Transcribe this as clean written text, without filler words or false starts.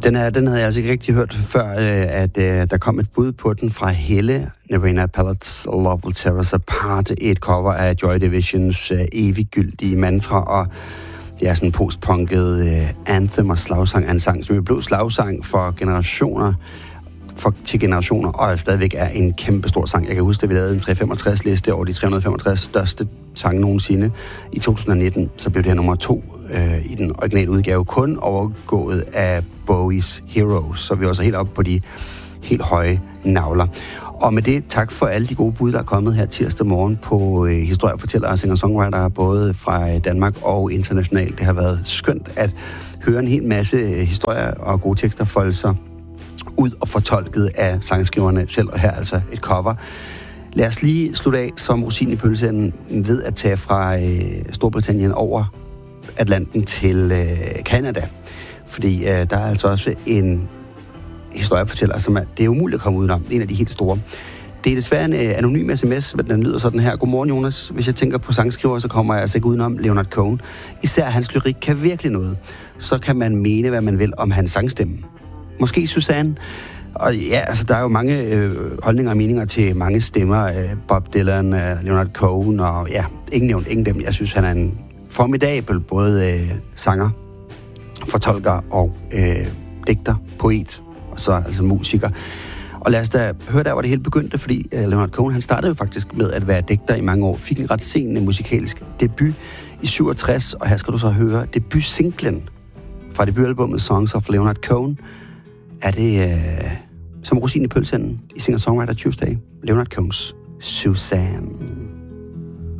Den havde jeg altså ikke rigtig hørt før, at der kom et bud på den fra Helle, Nirvana Palace Love Will Tear Us Apart, et cover af Joy Divisions eviggyldige mantra, og det er sådan en postpunket anthem og slagsang af en sang, som blev slagsang for generationer, til generationer, og stadigvæk er en kæmpe stor sang. Jeg kan huske, at vi lavede en 365 liste over de 365 største sange nogensinde. I 2019, så blev det her nummer 2 i den originale udgave, kun overgået af Bowies Heroes, så vi er også helt oppe på de helt høje navler. Og med det, tak for alle de gode bud, der er kommet her tirsdag morgen på historiefortællere og singer-songwriter, både fra Danmark og internationalt. Det har været skønt at høre en hel masse historier og gode tekster folde sig ud og fortolket af sangskriverne selv, og her altså et cover. Lad os lige slutte af som rosinen i pølseenden ved at tage fra Storbritannien over Atlanten til Canada. Fordi der er altså også en historiefortæller, som det er umuligt at komme udenom. En af de helt store. Det er desværre en anonym sms, men den lyder sådan her. Godmorgen, Jonas. Hvis jeg tænker på sangskriver, så kommer jeg altså ikke udenom Leonard Cohen. Især hans lyrik kan virkelig noget. Så kan man mene, hvad man vil om hans sangstemme. Måske Susanne. Og ja, altså der er jo mange holdninger og meninger til mange stemmer. Bob Dylan, Leonard Cohen, og ja, ingen nævnt, ingen dem. Jeg synes, han er en formidabel både sanger, fortolker og digter, poet, og så altså musiker. Og lad os da høre der, hvor det hele begyndte, fordi Leonard Cohen, han startede jo faktisk med at være digter i mange år, fik en ret sen musikalsk debut i 67, og her skal du så høre debutsinglen fra debutalbummet Songs of Leonard Cohen. Er det som rosin i pølseenden i Singer-Songwriter Tuesday, Leonard Cohen's Susanne.